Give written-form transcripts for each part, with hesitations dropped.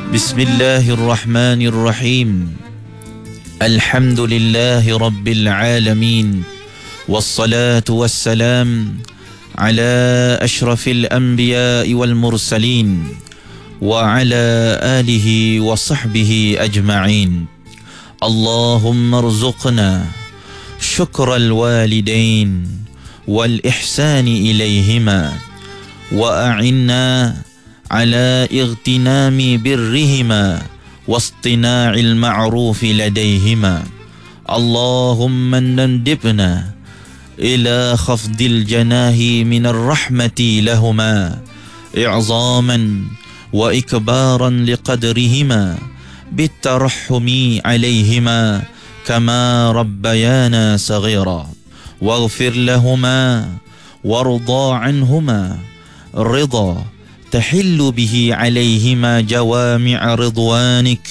Bismillahirrahmanirrahim. Alhamdulillahi Rabbil Alamin. Wassalatu wassalam ala ashrafil anbiya'i wal mursalin wa ala alihi wa sahbihi ajma'in. Allahumma rzuqna syukral walidain wal ihsani ilayhima wa a'inna ala igtinami birrihima wastina'il ma'rufi ladayhima. Allahumma nandibna ila khafdil janahi minar rahmati lahuma i'zaman wa ikbaran liqadrihima bitarahhumi alayhima kama rabbayana saghira waghfir lahuma warda anhuma rida تحل به عليهما جوامع رضوانك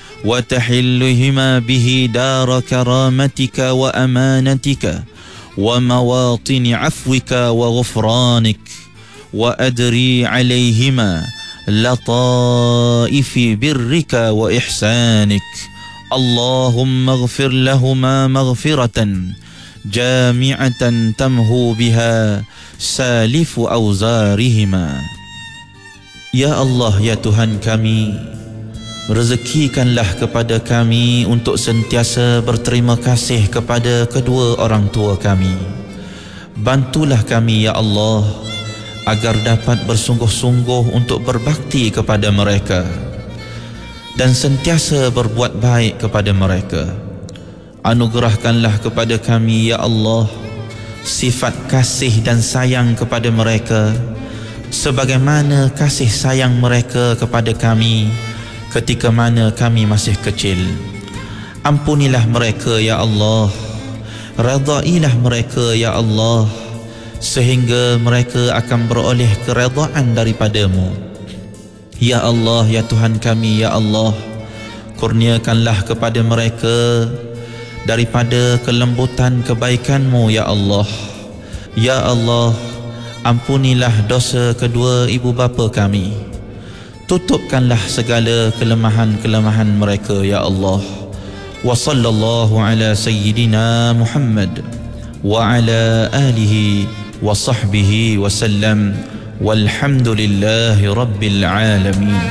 وتحلهما به دار كرامتك وأمانتك ومواطن عفوك وغفرانك وأدري عليهما لطائف برك وإحسانك. اللهم اغفر لهما مغفرة جامعة تمهو بها سالف أوزارهما. Ya Allah, ya Tuhan kami, rezekikanlah kepada kami untuk sentiasa berterima kasih kepada kedua orang tua kami. Bantulah kami, ya Allah, agar dapat bersungguh-sungguh untuk berbakti kepada mereka dan sentiasa berbuat baik kepada mereka. Anugerahkanlah kepada kami, ya Allah, sifat kasih dan sayang kepada mereka sebagaimana kasih sayang mereka kepada kami ketika mana kami masih kecil. Ampunilah mereka, ya Allah, redailah mereka, ya Allah, sehingga mereka akan beroleh keredaan daripadamu. Ya Allah, ya Tuhan kami, ya Allah, kurniakanlah kepada mereka daripada kelembutan kebaikanmu, ya Allah. Ya Allah, ampunilah dosa kedua ibu bapa kami. Tutupkanlah segala kelemahan-kelemahan mereka, ya Allah. Wa sallallahu ala sayyidina Muhammad wa ala alihi wa sahbihi wa sallam. Walhamdulillahi rabbil alamin.